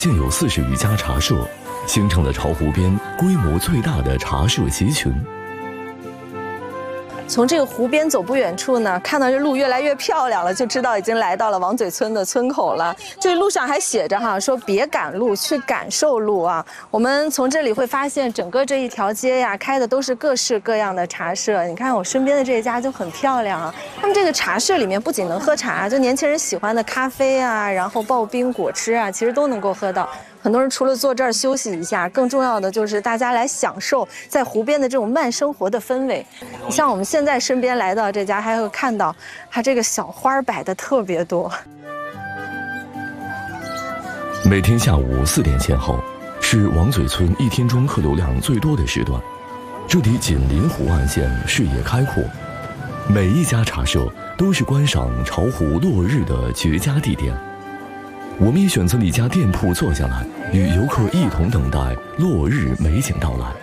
现有40余家茶社，形成了巢湖边规模最大的茶社集群。 从这个湖边走不远处呢，看到这路越来越漂亮了，就知道已经来到了王嘴村的村口了。这路上还写着哈，说别赶路，去感受路啊。我们从这里会发现，整个这一条街呀，开的都是各式各样的茶社。你看我身边的这一家就很漂亮啊。他们这个茶社里面不仅能喝茶，就年轻人喜欢的咖啡啊，然后刨冰果汁啊，其实都能够喝到。很多人除了坐这儿休息一下，更重要的就是大家来享受在湖边的这种慢生活的氛围。你像我们现在身边来到这家，还会看到它这个小花摆的特别多。 每天下午4点前后，是王嘴村一天中客流量最多的时段。这里紧邻湖岸线，视野开阔，每一家茶社都是观赏巢湖落日的绝佳地点。我们也选择了一家店铺坐下来，与游客一同等待落日美景到来。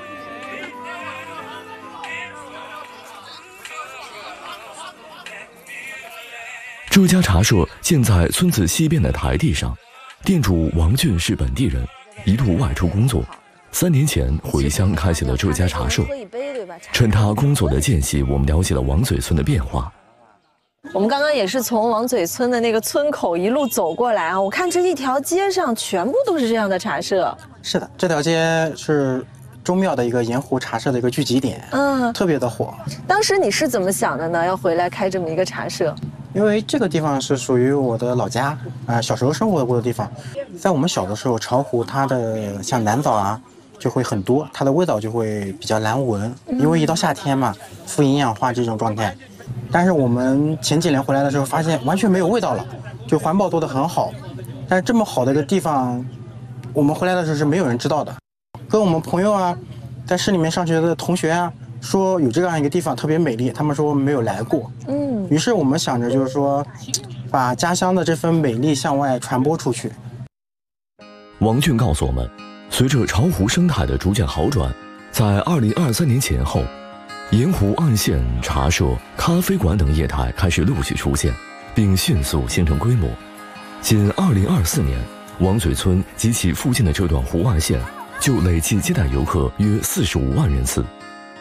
这家茶社建在村子西边的台地上，店主王俊是本地人，一度外出工作，3年前回乡开启了这家茶社。趁他工作的间隙，我们了解了王嘴村的变化。 我们刚刚也是从王嘴村的那个村口一路走过来啊，我看这一条街上全部都是这样的茶社。 是的，这条街是钟庙的一个盐湖茶社的一个聚集点，特别的火。 当时你是怎么想的呢？要回来开这么一个茶社？ 因为这个地方是属于我的老家小时候生活过的地方。在我们小的时候，巢湖它的像蓝藻啊就会很多，它的味道就会比较难闻，因为一到夏天嘛，富营养化这种状态。但是我们前几年回来的时候，发现完全没有味道了，就环保做得很好。但是这么好的一个地方，我们回来的时候是没有人知道的。跟我们朋友啊，在市里面上学的同学啊，说有这样一个地方特别美丽，他们说没有来过。于是我们想着就是说，把家乡的这份美丽向外传播出去。 王俊告诉我们，随着巢湖生态的逐渐好转，在2023年前后，盐湖岸线茶社、咖啡馆等业态开始陆续出现，并迅速形成规模。仅2024年，王嘴村及其附近的这段湖岸线就累计接待游客约45万人次。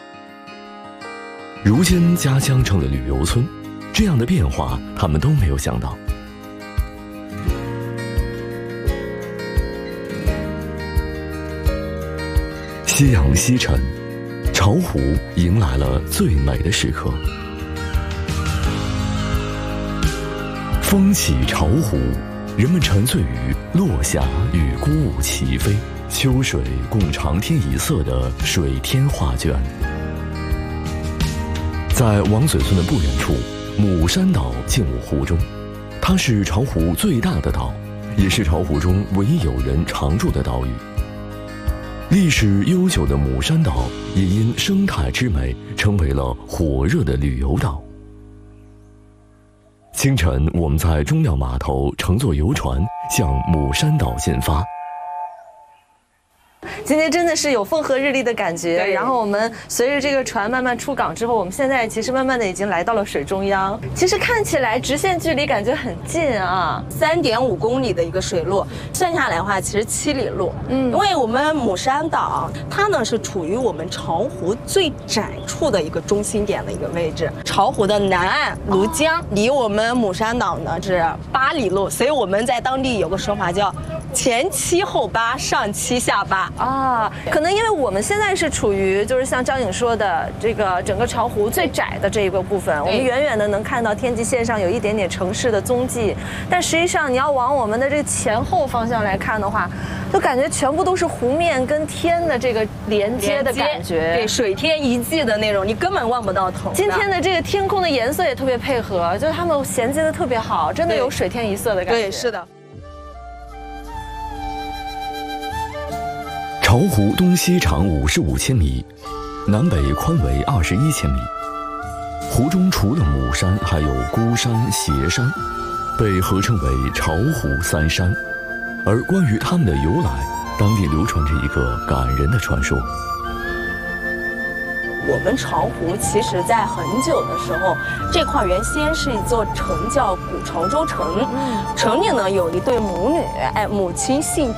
如今家乡成了旅游村，这样的变化他们都没有想到。夕阳西沉，巢湖迎来了最美的时刻。风起巢湖，人们沉醉于落霞与孤鹜齐飞，秋水共长天一色的水天画卷。在王嘴村的不远处，母山岛进入湖中，它是巢湖最大的岛，也是巢湖中唯一有人常住的岛屿。历史悠久的母山岛也因生态之美成为了火热的旅游岛。清晨，我们在钟庙码头乘坐游船向母山岛进发。 今天真的是有风和日丽的感觉，然后我们随着这个船慢慢出港之后，我们现在其实慢慢的已经来到了水中央。其实看起来直线距离感觉很近啊 ，3.5公里的一个水路，算下来的话其实7里路。因为我们母山岛它呢是处于我们巢湖最窄处的一个中心点的一个位置。巢湖的南岸庐江离我们母山岛呢是8里路，所以我们在当地有个说法叫前7后8，上7下8 啊。可能因为我们现在是处于就是像张颖说的这个整个巢湖最窄的这一个部分，我们远远的能看到天际线上有一点点城市的踪迹，但实际上你要往我们的这个前后方向来看的话，就感觉全部都是湖面跟天的这个连接的感觉， 对，水天一际的那种，你根本望不到头。 今天的这个天空的颜色也特别配合，就是他们衔接的特别好，真的有水天一色的感觉。 对，是的。 巢湖东西长55千米，南北宽为21千米。湖中除了母山，还有孤山、斜山，被合称为巢湖3山。而关于它们的由来，当地流传着一个感人的传说。 我们巢湖其实在很久的时候，这块原先是一座城，叫古潮州城。城里呢有一对母女，母亲姓